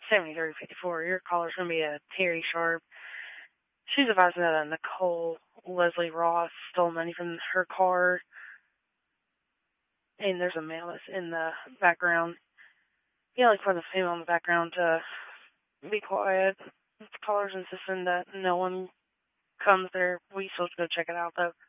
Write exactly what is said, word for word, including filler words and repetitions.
seventy-three fifty-four. Your caller's going to be a Terry Sharp. She's advising that a Nicole Leslie Ross stole money from her car. And there's a male that's in the background. Yeah, like for the female in the background to be quiet. The caller's insisting that no one comes there. We still have to go check it out, though.